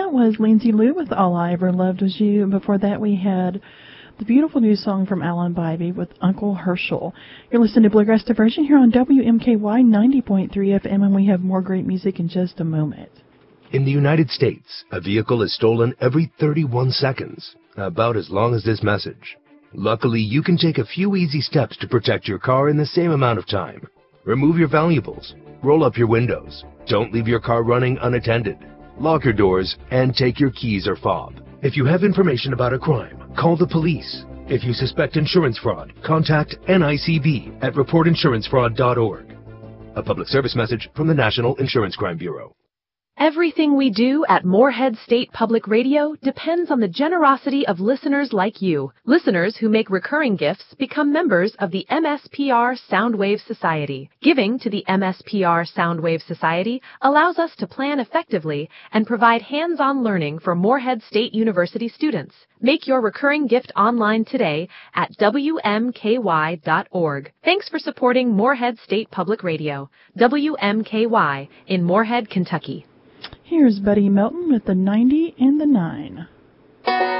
that was Lindsay Lou with All I Ever Loved Was You. And before that, we had the beautiful new song from Alan Bybee with Uncle Herschel. You're listening to Bluegrass Diversion here on WMKY 90.3 FM, and we have more great music in just a moment. In the United States, a vehicle is stolen every 31 seconds, about as long as this message. Luckily, you can take a few easy steps to protect your car in the same amount of time. Remove your valuables, roll up your windows, don't leave your car running unattended, lock your doors, and take your keys or fob. If you have information about a crime, call the police. If you suspect insurance fraud, contact NICB at reportinsurancefraud.org. A public service message from the National Insurance Crime Bureau. Everything we do at Morehead State Public Radio depends on the generosity of listeners like you. Listeners who make recurring gifts become members of the MSPR Soundwave Society. Giving to the MSPR Soundwave Society allows us to plan effectively and provide hands-on learning for Morehead State University students. Make your recurring gift online today at WMKY.org. Thanks for supporting Morehead State Public Radio, WMKY in Morehead, Kentucky. Here's Buddy Melton with the 90 and the 9.